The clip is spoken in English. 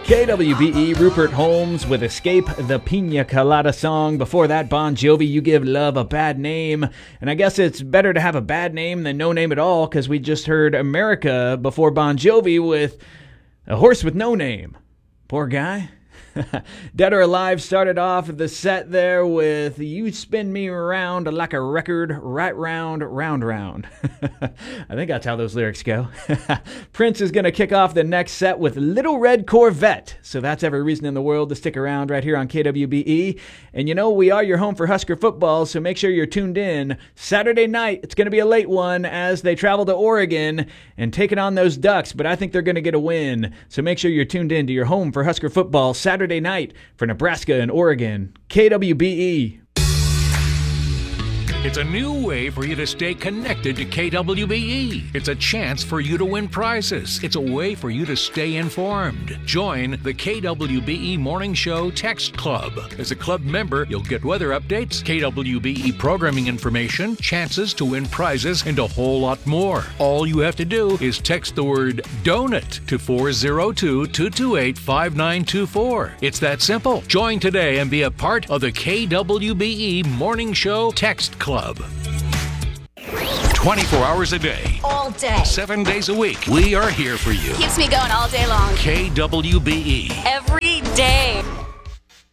KWBE, Rupert Holmes with Escape the Pina Colada song. Before that, Bon Jovi, You Give Love a Bad Name. And I guess it's better to have a bad name than no name at all, because we just heard America before Bon Jovi with A Horse with No Name. Poor guy. Dead or Alive started off the set there with You Spin Me Around Like a Record, Right Round, Round Round. I think that's how those lyrics go. Prince is going to kick off the next set with Little Red Corvette. So that's every reason in the world to stick around right here on KWBE. And you know, we are your home for Husker football, so make sure you're tuned in. Saturday night, it's going to be a late one as they travel to Oregon and taking on those Ducks, but I think they're going to get a win. So make sure you're tuned in to your home for Husker football Saturday night for Nebraska and Oregon. KWBE. It's a new way for you to stay connected to KWBE. It's a chance for you to win prizes. It's a way for you to stay informed. Join the KWBE Morning Show Text Club. As a club member, you'll get weather updates, KWBE programming information, chances to win prizes, and a whole lot more. All you have to do is text the word DONUT to 402-228-5924. It's that simple. Join today and be a part of the KWBE Morning Show Text Club. 24 hours a day. All day. 7 days a week. We are here for you. Keeps me going all day long. KWBE. Every day.